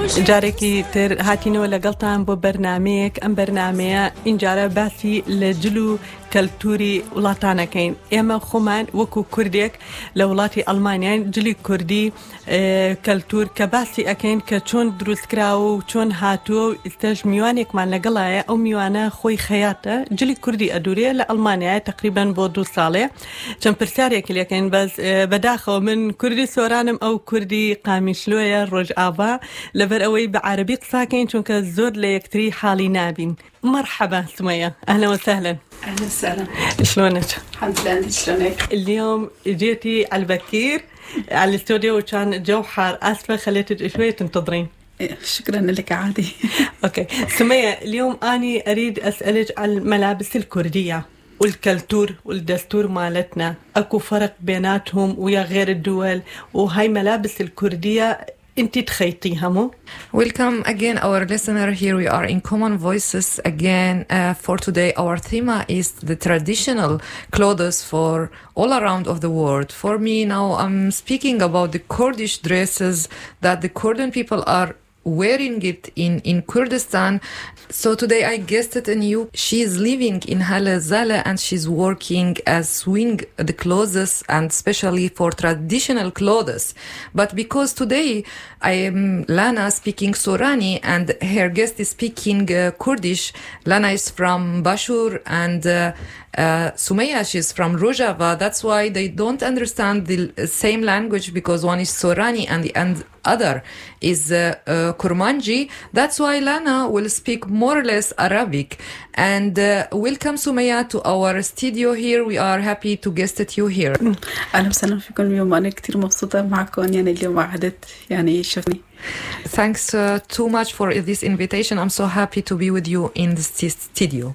جارێکی تر هاتینەوە لەگەڵتان بۆ بەرنامەیەک ئەم بەرنامەیە ئینجارە باسی لە جل و کەلتوری وڵاتانەکەین ئێمە خۆمان وەکو کوردێک لە وڵاتی ئەڵمانیان جلی کوردی کەلتور کە باسی ئەکەین کە چۆن دروستکراوە و چۆن هاتووە و ئێستاش میوانێکمان لەگەڵایە ئەو میوانە خۆی خەیاتە جلی کوردی ئەدورێ لە ئەڵمانیایە تقریباً بۆ 2 ساڵێ چەند پرسیارێکی لەکەین بەس بەداخەوە من کوردی سۆرانم ئەو کوردی قامیشلۆیە ڕۆژئاوا لەبەر ئەوەی بە عەرەبی قساکەین چونکە زۆر لە یەکتری حاڵی نابین مرحبا سمية أهلا وسهلا أهلا وسهلا شلونك؟ الحمد لله أنت شلونك؟ اليوم جيتي على البكير على الاستوديو وكان الجو حار آسفة خليتك شوية تنتظرين شكرا لك عادي أوكي سمية اليوم أنا أريد أسألك عن الملابس الكردية والكلتور والدستور مالتنا أكو فرق بيناتهم ويا غير الدول وهاي ملابس الكردية أنت تخيطيها مو؟ Welcome again our listener. Here we are in Common Voices again. For today our theme is the traditional clothes for all around of the world. For me now I'm speaking about the Kurdish dresses that the Kurdian people are wearing it in Kurdistan. So today I guested a new. She is living in Halazala and she's working as sewing the clothes and especially for traditional clothes. But because today I am Lana speaking Sorani and her guest is speaking Kurdish. Lana is from Bashur and Sumaya, she's from Rojava. That's why they don't understand the same language because one is Sorani and the other is Kurmanji. That's why Lana will speak more or less Arabic. And welcome Sumaya to our studio here. We are happy to guest you here. أهلا وسهلا فيكم اليوم. أنا كتير مبسوطة معكم يعني اليوم وعدت يعني شفني. Thanks too much for this invitation. I'm so happy to be with you in the studio.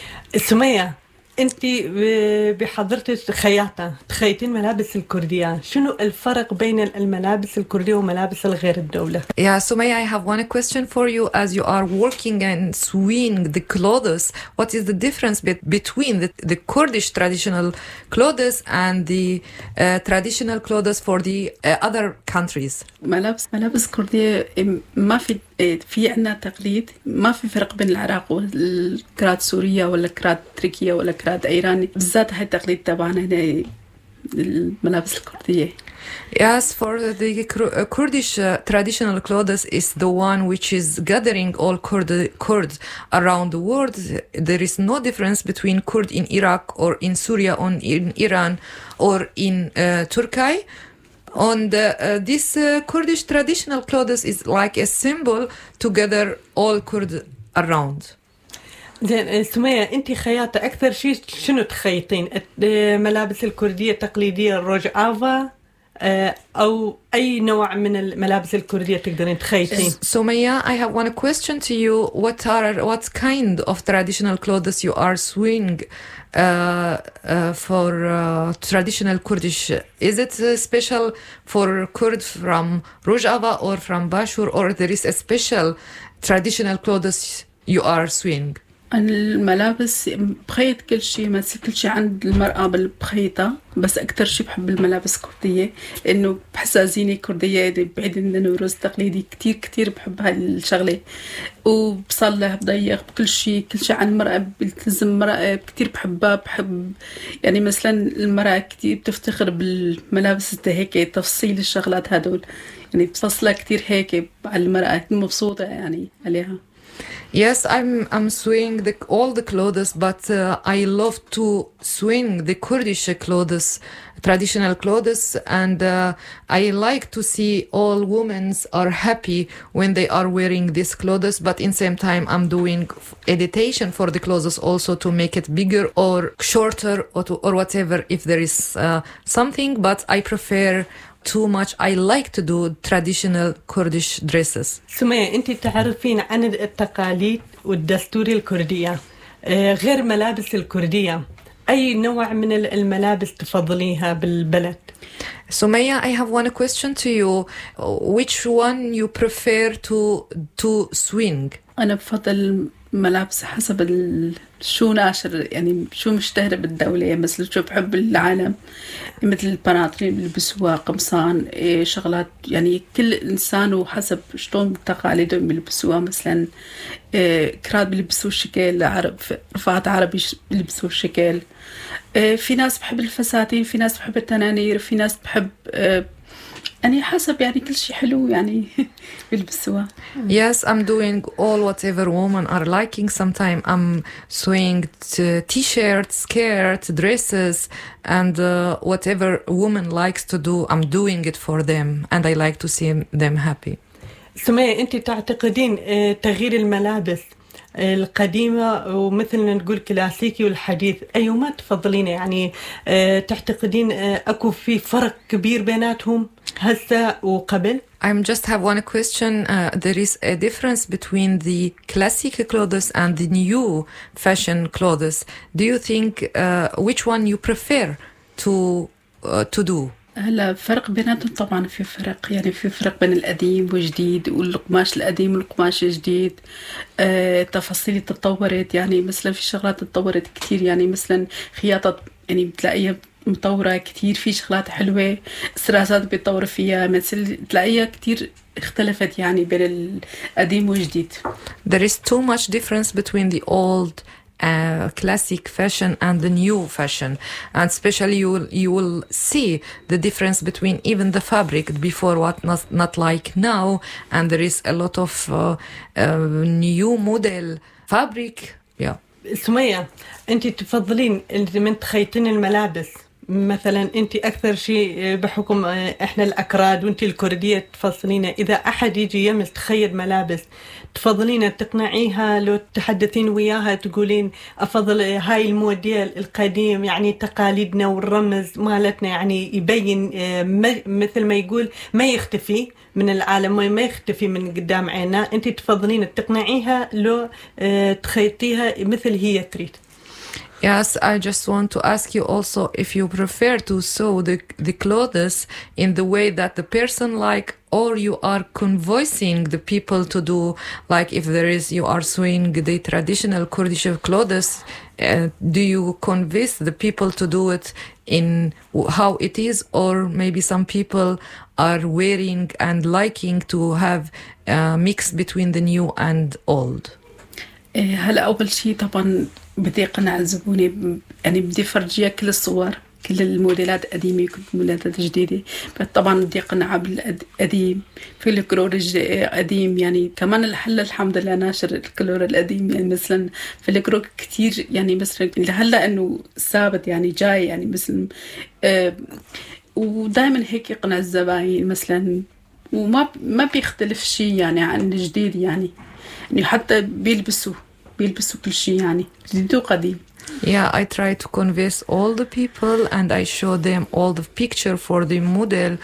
سمية أنت بحضرتك خياطة تخيطين ملابس الكردية شنو الفرق بين الملابس الكردية وملابس الغير الدولة؟ Yeah, Sumaya, I have one question for you. As you are working and sewing the clothes, what is the difference between the Kurdish traditional clothes and the traditional clothes for the other countries? ملابس كردية ما في عنا تقليد ما في فرق بين العراق والكراد سوريا ولا كراد تركيا ولا كراد إيراني بالذات هاي التقليد تبعنا هنا الملابس الكردية. Yes, for the Kurdish traditional clothes is the one which is gathering all Kurds around the world. There is no difference between Kurd in Iraq or in Syria or in Iran or in Turkey. And this Kurdish traditional clothes is like a symbol to gather all Kurds around. زين سمية أنت خياطة أكثر شيء شنو تخيطين ملابس الكردية التقليدية الرجعافة أو أي نوع من الملابس الكردية تقدرين تخيطين؟ Sumaya, I have one question to you. What kind of traditional clothes you are sewing for traditional Kurdish? Is it special for Kurd from Rojava or from Bashur, or there is a special traditional clothes you are sewing? الملابس بخيط كل شيء ماسك كل شيء عند المرأة بخيطة بس أكتر شيء بحب الملابس كردية لأنه بحسها زينة كردية بعيد عن النوروز التقليدي كتير بحب هالشغلة وبصلح بضيق بكل شيء عن المرأة بلتزم المرأة كتير بحب يعني مثلا المرأة كتير بتفتخر بالملابس هيك تفصيل الشغلات هدول يعني بفصلها كتير هيك على المرأة مبسوطة يعني عليها. Yes, I'm sewing all the clothes, but I love to sewing the Kurdish clothes, traditional clothes, and I like to see all women are happy when they are wearing these clothes, but in same time I'm doing editation for the clothes also to make it bigger or shorter or whatever if there is something, but I prefer too much. I like to do traditional Kurdish dresses. سمية أنت تعرفين عن التقاليد والدستور الكردية غير ملابس الكردية أي نوع من الملابس تفضليها بالبلد؟ Sumaya, I have one question to you. Which one you prefer to swing? أنا بفضل ملابس حسب شو ناشر يعني شو مشتهر بالدولة، مثل شو بحب العالم مثل البناطيل بيلبسوها، قمصان، شغلات يعني كل إنسان وحسب شلون تقاليدهم بيلبسوها. مثلا كراد بيلبسوا الشكل، عرب رفاعة عربي بيلبسوا الشكل. في ناس بحب الفساتين، في ناس بحب التنانير، في ناس بحب يعني حسب يعني كل شيء حلو يعني بيلبسوها. Yes, I'm doing all whatever women are liking. Sometimes I'm sewing t-shirts, skirts, dresses, and whatever woman likes to do, I'm doing it for them, and I like to see them happy. سمية، أنت تعتقدين تغيير الملابس القديمة ومثلنا نقول كلاسيكي والحديث أيهما تفضلين؟ يعني تعتقدين أكو في فرق كبير بيناتهم هسه وقبل؟ I just have one question. There is a difference between the classic clothes and the new fashion clothes. Do you think which one you prefer to do? هلا فرق بيناتهم طبعا، في فرق يعني في فرق بين القديم والجديد، والقماش القديم والقماش الجديد. تفاصيل تطورت، يعني مثلا في شغلات تطورت كتير، يعني مثلا خياطة يعني بتلاقيها مطورة كتير، في شغلات حلوة، السراسات بيتطور فيها، مثل تلاقيها كتير اختلفت يعني بين القديم والجديد. There is too much difference between the old classic fashion and the new fashion, and especially you will see the difference between even the fabric before what not like now, and there is a lot of new model fabric. Yeah. سمية، أنت تفضلين من تخيطين الملابس مثلا، أنت أكثر شيء بحكم إحنا الأكراد وأنت الكردية تفضلين إذا أحد يجي يمس تخيط ملابس تفضلين تقنعيها لو تحدثين وياها تقولين أفضل هاي الموديل القديم يعني تقاليدنا والرمز مالتنا يعني يبين مثل ما يقول ما يختفي من العالم، ما يختفي من قدام عيننا، أنت تفضلين تقنعيها لو تخيطيها مثل هي تريد؟ Yes, I just want to ask you also if you prefer to sew the clothes in the way that the person like, or you are convincing the people to do, like if there is, you are sewing the traditional Kurdish clothes, do you convince the people to do it in how it is, or maybe some people are wearing and liking to have a mix between the new and old? هلا أول شيء طبعا بدي أقنع الزبونة، يعني بدي فرجيها كل الصور، كل الموديلات قديمة كل الموديلات جديدة. طبعا بدي أقنعها بالقديم، في الكلور قديم، يعني كمان الحلة الحمد لله ناشر الكلور القديم، يعني مثلا في الكلور كتير يعني مثلا هلا إنه ثابت يعني جاي يعني مثلا ودائما هيك يقنع الزباين مثلا، وما بيختلف شيء يعني عن الجديد، يعني حتى بيلبسوا كل شيء يعني جديد وقديم. Yeah, I try to convince all the people and I show them all the picture for the model